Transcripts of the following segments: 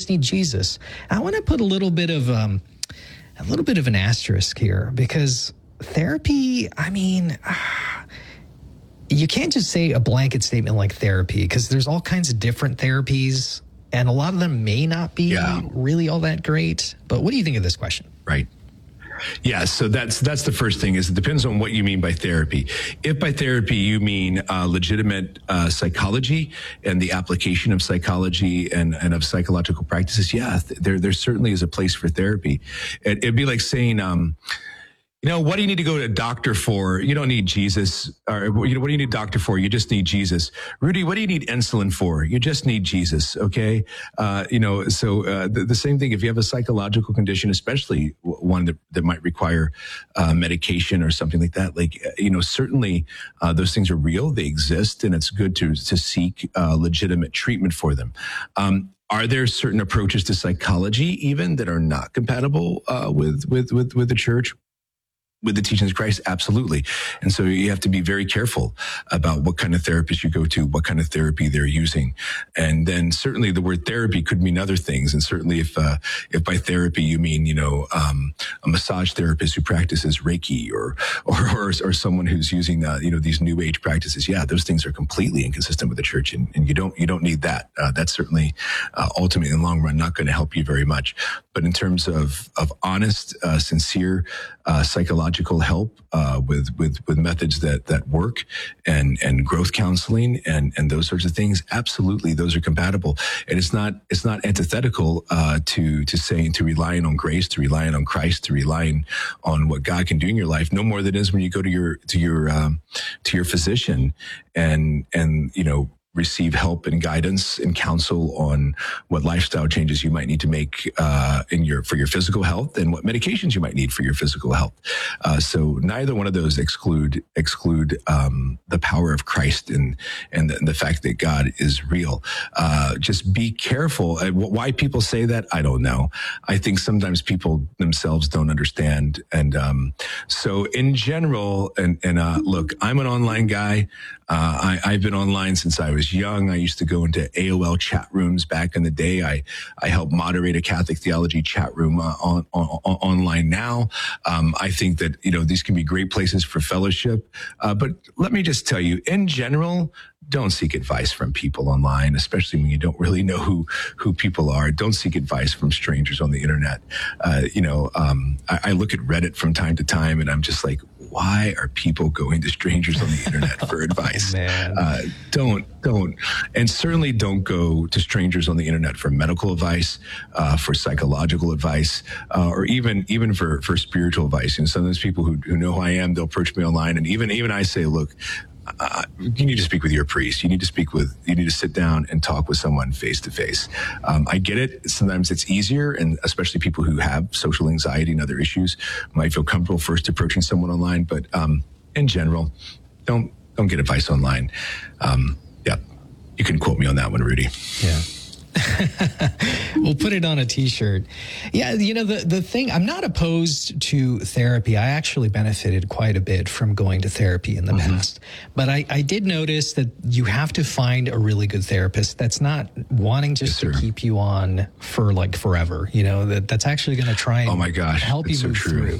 just need Jesus. I want to put a little bit of an asterisk here, because therapy, I mean, you can't just say a blanket statement like therapy, because there's all kinds of different therapies, and a lot of them may not be really all that great. But what do you think of this question? Right. Yeah, so that's the first thing, is it depends on what you mean by therapy. If by therapy you mean legitimate psychology and the application of psychology and of psychological practices, there certainly is a place for therapy. It'd be like saying, what do you need to go to a doctor for? You don't need Jesus. Or, what do you need a doctor for? You just need Jesus. Rudy, what do you need insulin for? You just need Jesus. Okay. The same thing, if you have a psychological condition, especially one that might require medication or something like that, certainly those things are real. They exist, and it's good to seek legitimate treatment for them. Are there certain approaches to psychology even that are not compatible with the church? With the teachings of Christ? Absolutely. And so you have to be very careful about what kind of therapist you go to, what kind of therapy they're using. And then certainly the word therapy could mean other things. And certainly if by therapy you mean, a massage therapist who practices Reiki or someone who's using, these new age practices, those things are completely inconsistent with the church. And you don't need that. That's certainly ultimately in the long run not going to help you very much. But in terms of honest, sincere, psychological help with methods that work and growth counseling and those sorts of things, absolutely, those are compatible. And it's not antithetical to relying on grace, to relying on Christ, to relying on what God can do in your life. No more than it is when you go to your physician and receive help and guidance and counsel on what lifestyle changes you might need to make for your physical health, and what medications you might need for your physical health. So neither one of those exclude the power of Christ and the fact that God is real. Just be careful. Why people say that, I don't know. I think sometimes people themselves don't understand. And so in general, look, I'm an online guy. I've been online since I was young. I used to go into AOL chat rooms back in the day. I help moderate a Catholic theology chat room online now. I think that, these can be great places for fellowship. But let me just tell you, in general, don't seek advice from people online, especially when you don't really know who people are. Don't seek advice from strangers on the internet. I look at Reddit from time to time, and I'm just like, why are people going to strangers on the internet for advice? Don't. And certainly don't go to strangers on the internet for medical advice, for psychological advice, or even for spiritual advice. And some of those people who know who I am, they'll approach me online, and even I say, look, you need to speak with your priest. You need to sit down and talk with someone face to face. I get it. Sometimes it's easier, and especially people who have social anxiety and other issues might feel comfortable first approaching someone online. But in general, don't get advice online. You can quote me on that one, Rudy. Yeah. We'll put it on a t-shirt. Yeah, the thing, I'm not opposed to therapy. I actually benefited quite a bit from going to therapy in the past. But I did notice that you have to find a really good therapist that's not wanting just to keep you on for forever. That's actually going to try and help you move through.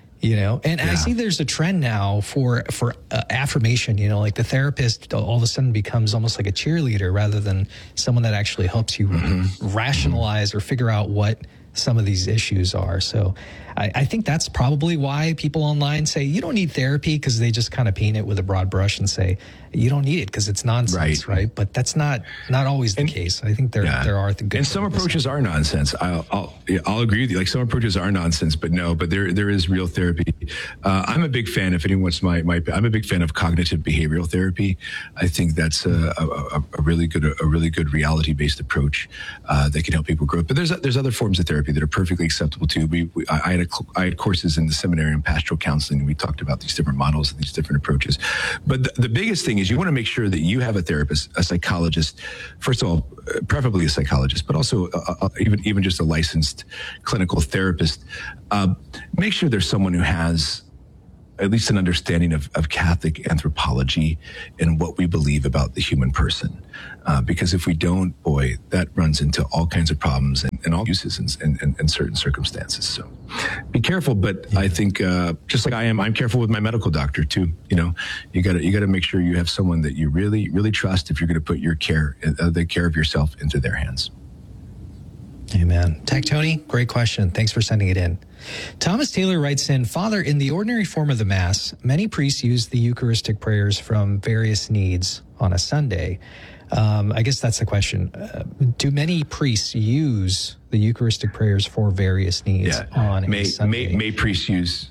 I see there's a trend now for affirmation, like the therapist all of a sudden becomes almost like a cheerleader rather than someone that actually helps you rationalize or figure out what some of these issues are. So I think that's probably why people online say you don't need therapy, because they just kind of paint it with a broad brush and say you don't need it because it's nonsense, right? But that's not always the case. I think there are the good. And some approaches are nonsense. I'll agree with you. Like some approaches are nonsense, but there is real therapy. I'm a big fan. If anyone's I'm a big fan of cognitive behavioral therapy. I think that's a really good reality based approach that can help people grow. But there's other forms of therapy that are perfectly acceptable too. I had courses in the seminary in pastoral counseling, and we talked about these different models and these different approaches. But the biggest thing is you want to make sure that you have a therapist, a psychologist, first of all, preferably a psychologist, but also even just a licensed clinical therapist. Make sure there's someone who has at least an understanding of Catholic anthropology and what we believe about the human person. Because if we don't, boy, that runs into all kinds of problems and all uses in certain circumstances. So be careful. But I think just like I'm careful with my medical doctor too. You know, you got to make sure you have someone that you really, really trust if you're going to put your care, the care of yourself, into their hands. Amen. Tech Tony, great question. Thanks for sending it in. Thomas Taylor writes in, Father, in the ordinary form of the Mass, many priests use the Eucharistic prayers from various needs on a Sunday. I guess that's the question. Do many priests use the Eucharistic prayers for various needs on a Sunday? May priests use,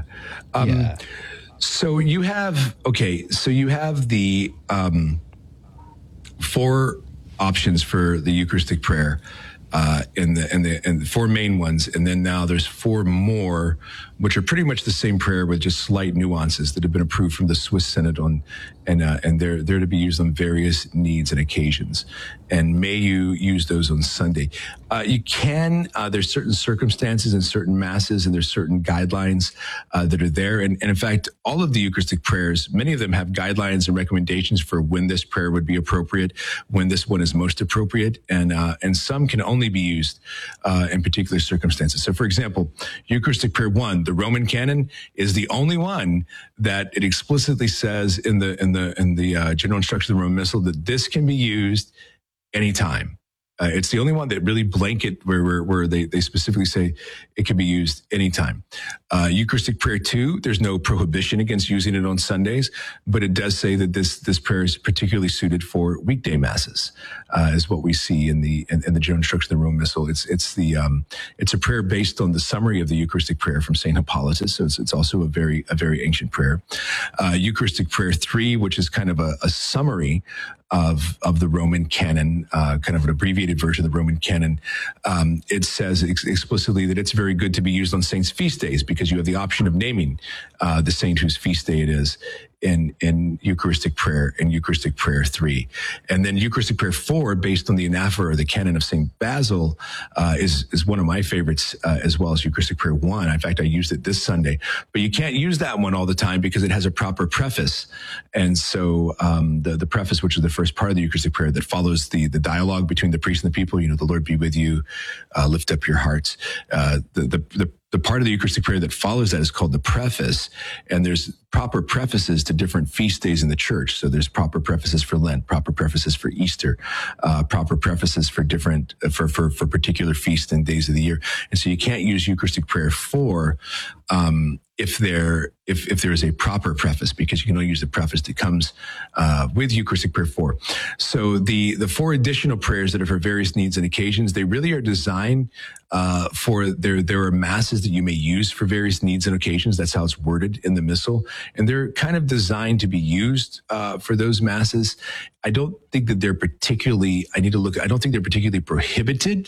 So you have the 4 options for the Eucharistic prayer. And the 4 main ones, and then now there's 4 more, which are pretty much the same prayer with just slight nuances that have been approved from the Swiss Synod and they're to be used on various needs and occasions. And may you use those on Sunday? You can. There's certain circumstances and certain masses, and there's certain guidelines that are there. And in fact, all of the Eucharistic prayers, many of them have guidelines and recommendations for when this prayer would be appropriate, when this one is most appropriate, and some can only be used in particular circumstances. So, for example, Eucharistic Prayer 1, the Roman Canon, is the only one that it explicitly says in the general instructions of the Roman Missal that this can be used anytime. It's the only one that really blanket where they specifically say it can be used anytime. Eucharistic Prayer 2, there's no prohibition against using it on Sundays, but it does say that this prayer is particularly suited for weekday masses, is what we see in the general instruction of the Roman Missal. It's a prayer based on the summary of the Eucharistic prayer from Saint Hippolytus, so it's also a very ancient prayer. Eucharistic Prayer 3, which is kind of a summary of the Roman canon, kind of an abbreviated version of the Roman canon. It says explicitly that it's very good to be used on saints' feast days because you have the option of naming the saint whose feast day it is in Eucharistic prayer and Eucharistic Prayer 3. And then Eucharistic Prayer 4, based on the anaphora or the canon of St. Basil, is one of my favorites, as well as Eucharistic Prayer 1. In fact, I used it this Sunday. But you can't use that one all the time because it has a proper preface. And so the preface, which is the first part of the Eucharistic prayer that follows the dialogue between the priest and the people, the Lord be with you, lift up your hearts. The part of the Eucharistic prayer that follows that is called the preface, and there's proper prefaces to different feast days in the church. So there's proper prefaces for Lent, proper prefaces for Easter, proper prefaces for different for particular feasts and days of the year. And so you can't use Eucharistic Prayer 4 if there is a proper preface, because you can only use the preface that comes with Eucharistic Prayer 4. So the 4 additional prayers that are for various needs and occasions, they really are designed for there are masses that you may use for various needs and occasions. That's how it's worded in the Missal, and they're kind of designed to be used for those masses. I don't think that they're particularly. I don't think they're particularly prohibited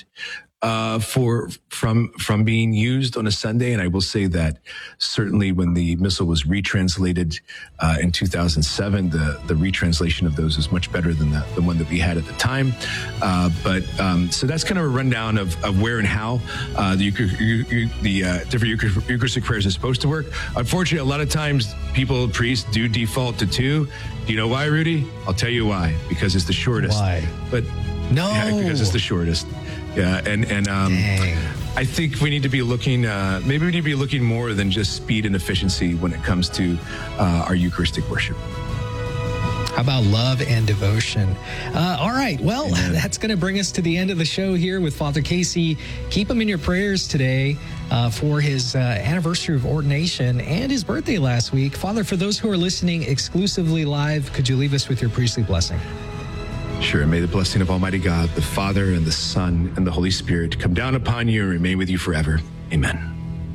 from being used on a Sunday. And I will say that certainly when the Missal was retranslated in 2007, the retranslation of those is much better than the one that we had at the time. So that's kind of a rundown of where and how the different Eucharistic prayers are supposed to work. Unfortunately, a lot of times priests do default to 2. Do you know why, Rudy? I'll tell you why. Because it's the shortest. Why? But no, because it's the shortest. Yeah, and I think we need to be looking. Maybe we need to be looking more than just speed and efficiency when it comes to our Eucharistic worship. How about love and devotion? All right. Well, Amen. That's going to bring us to the end of the show here with Father Casey. Keep him in your prayers today for his anniversary of ordination and his birthday last week. Father, for those who are listening exclusively live, could you leave us with your priestly blessing? Sure. And may the blessing of Almighty God, the Father and the Son and the Holy Spirit come down upon you and remain with you forever. Amen.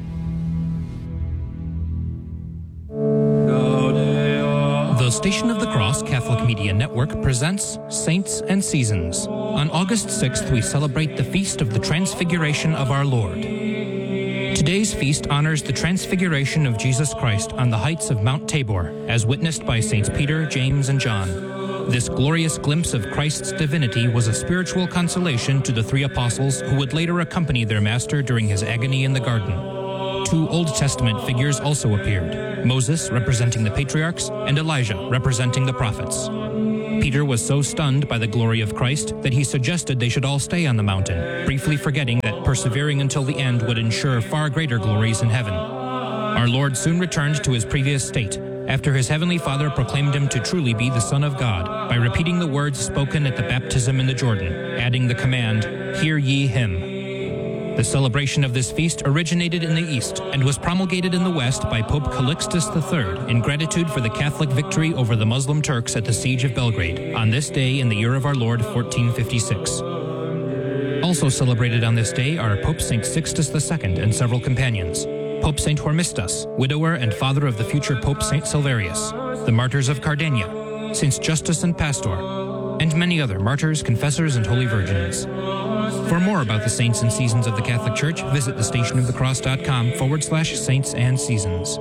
The Station of the Cross Catholic Media Network presents Saints and Seasons. On August 6th, we celebrate the Feast of the Transfiguration of our Lord. Today's feast honors the Transfiguration of Jesus Christ on the heights of Mount Tabor, as witnessed by Saints Peter, James, and John. This glorious glimpse of Christ's divinity was a spiritual consolation to the 3 apostles who would later accompany their master during his agony in the garden. 2 Old Testament figures also appeared, Moses representing the patriarchs and Elijah representing the prophets. Peter was so stunned by the glory of Christ that he suggested they should all stay on the mountain, briefly forgetting that persevering until the end would ensure far greater glories in heaven. Our Lord soon returned to his previous state, after his heavenly Father proclaimed him to truly be the Son of God by repeating the words spoken at the baptism in the Jordan, adding the command, "Hear ye him." The celebration of this feast originated in the East and was promulgated in the West by Pope Calixtus III in gratitude for the Catholic victory over the Muslim Turks at the Siege of Belgrade on this day in the year of our Lord 1456. Also celebrated on this day are Pope St. Sixtus II and several companions, Pope St. Hormisdas, widower and father of the future Pope St. Silverius, the martyrs of Cardennia, Saints Justus and Pastor, and many other martyrs, confessors, and holy virgins. For more about the saints and seasons of the Catholic Church, visit thestationofthecross.com/saints and seasons.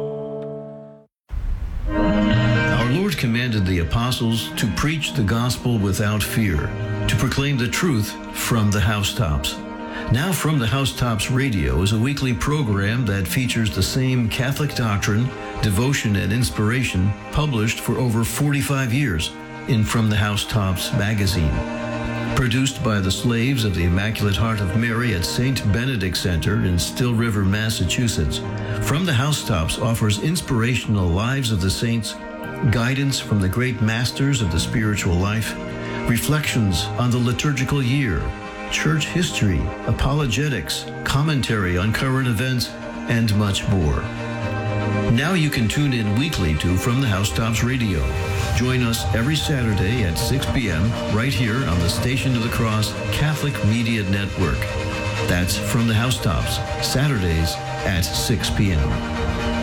Our Lord commanded the apostles to preach the gospel without fear, to proclaim the truth from the housetops. Now From the Housetops Radio is a weekly program that features the same Catholic doctrine, devotion, and inspiration published for over 45 years in From the Housetops magazine. Produced by the slaves of the Immaculate Heart of Mary at St. Benedict Center in Still River, Massachusetts, From the Housetops offers inspirational lives of the saints, guidance from the great masters of the spiritual life, reflections on the liturgical year, church history, apologetics, commentary on current events, and much more. Now you can tune in weekly to From the Housetops Radio. Join us every Saturday at 6 p.m. right here on the Station of the Cross Catholic Media Network. That's From the Housetops, Saturdays at 6 p.m.